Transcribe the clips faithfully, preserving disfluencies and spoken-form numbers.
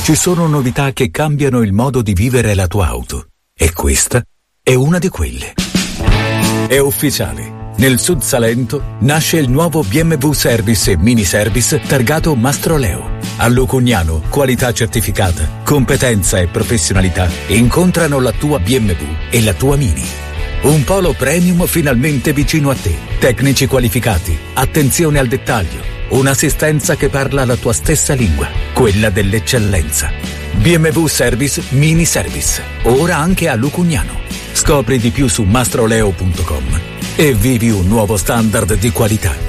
Ci sono novità che cambiano il modo di vivere la tua auto. E questa è una di quelle. È ufficiale. Nel Sud Salento nasce il nuovo B M W Service e Mini Service targato Mastroleo. A Lucugnano, qualità certificata, competenza e professionalità incontrano la tua B M W e la tua Mini. Un polo premium finalmente vicino a te. Tecnici qualificati, attenzione al dettaglio, un'assistenza che parla la tua stessa lingua, quella dell'eccellenza. B M W Service Mini Service, ora anche a Lucugnano. Scopri di più su mastroleo punto com e vivi un nuovo standard di qualità.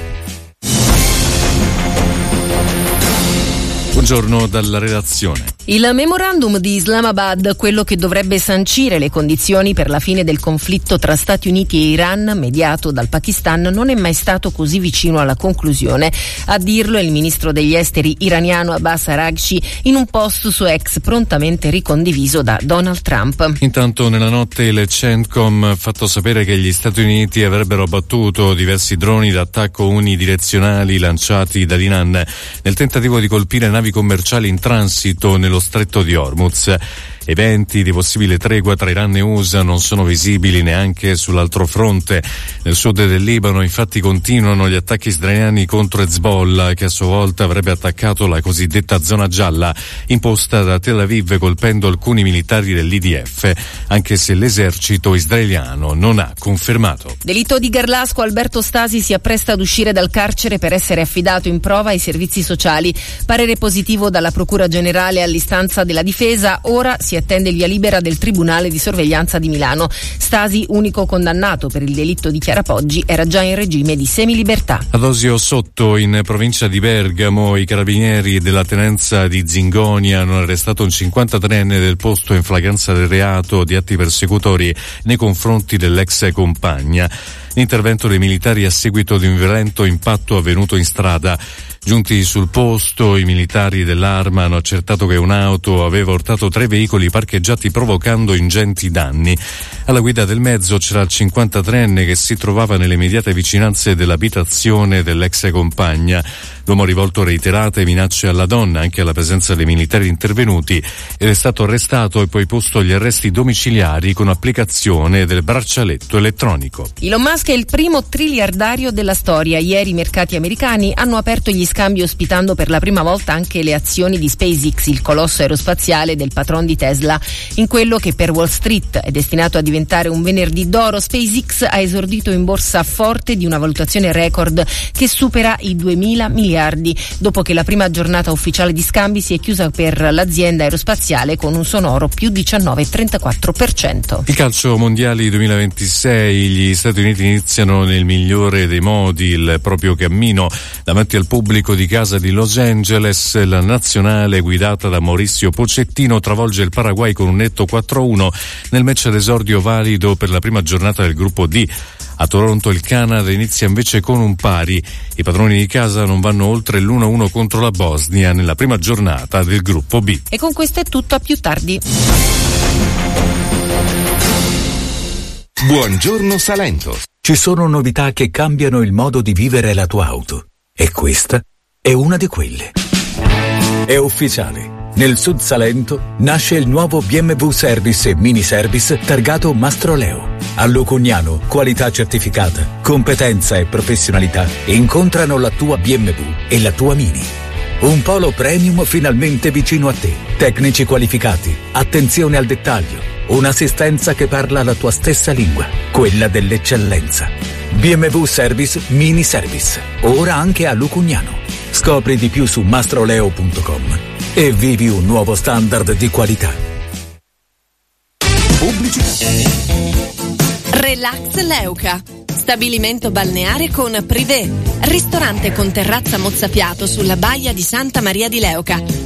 Buongiorno dalla redazione. Il memorandum di Islamabad, quello che dovrebbe sancire le condizioni per la fine del conflitto tra Stati Uniti e Iran, mediato dal Pakistan, non è mai stato così vicino alla conclusione. A dirlo è il ministro degli esteri iraniano Abbas Araghchi in un post su X prontamente ricondiviso da Donald Trump. Intanto nella notte il CENTCOM ha fatto sapere che gli Stati Uniti avrebbero abbattuto diversi droni d'attacco unidirezionali lanciati dall'Iran nel tentativo di colpire navi commerciali in transito nello stretto di Hormuz. Eventi di possibile tregua tra Iran e U S A non sono visibili neanche sull'altro fronte. Nel sud del Libano infatti continuano gli attacchi israeliani contro Hezbollah, che a sua volta avrebbe attaccato la cosiddetta zona gialla imposta da Tel Aviv colpendo alcuni militari dell'I D F, anche se l'esercito israeliano non ha confermato. Delitto di Garlasco, Alberto Stasi si appresta ad uscire dal carcere per essere affidato in prova ai servizi sociali. Parere positivo dalla Procura Generale all'istanza della difesa, ora si attende il via libera del Tribunale di Sorveglianza di Milano. Stasi, unico condannato per il delitto di Chiara Poggi, era già in regime di semilibertà. Ad Osio Sotto, in provincia di Bergamo, i carabinieri della tenenza di Zingonia hanno arrestato un cinquantatreenne del posto in flagranza del reato di atti persecutori nei confronti dell'ex compagna. L'intervento dei militari a seguito di un violento impatto avvenuto in strada. Giunti sul posto, i militari dell'Arma hanno accertato che un'auto aveva urtato tre veicoli parcheggiati provocando ingenti danni. Alla guida del mezzo c'era il cinquantatreenne che si trovava nelle immediate vicinanze dell'abitazione dell'ex compagna. L'uomo ha rivolto reiterate minacce alla donna, anche alla presenza dei militari intervenuti, ed è stato arrestato e poi posto agli arresti domiciliari con applicazione del braccialetto elettronico. Elon Musk è il primo triliardario della storia. Ieri i mercati americani hanno aperto gli scambi ospitando per la prima volta anche le azioni di SpaceX, il colosso aerospaziale del patron di Tesla. In quello che per Wall Street è destinato a diventare un venerdì d'oro, SpaceX ha esordito in borsa forte di una valutazione record che supera i duemila miliardi, dopo che la prima giornata ufficiale di scambi si è chiusa per l'azienda aerospaziale con un sonoro più diciannove virgola trentaquattro per cento. Il calcio mondiali duemilaventisei, gli Stati Uniti iniziano nel migliore dei modi il proprio cammino davanti al pubblico di casa di Los Angeles. La nazionale guidata da Mauricio Pochettino travolge il Paraguay con un netto quattro a uno nel match d'esordio valido per la prima giornata del gruppo D. A Toronto il Canada inizia invece con un pari. I padroni di casa non vanno oltre l'uno a uno contro la Bosnia nella prima giornata del gruppo B. E con questo è tutto, a più tardi. Buongiorno Salento. Ci sono novità che cambiano il modo di vivere la tua auto. E questa è una di quelle. È ufficiale. Nel Sud Salento nasce il nuovo B M W Service e Mini Service targato Mastroleo. A Lucugnano, qualità certificata, competenza e professionalità incontrano la tua B M W e la tua Mini. Un polo premium finalmente vicino a te. Tecnici qualificati, attenzione al dettaglio, un'assistenza che parla la tua stessa lingua, quella dell'eccellenza. B M W Service Mini Service, ora anche a Lucugnano. Scopri di più su mastroleo punto com e vivi un nuovo standard di qualità. Pubblicità. Relax Leuca. Stabilimento balneare con privé. Ristorante con terrazza mozzafiato sulla baia di Santa Maria di Leuca.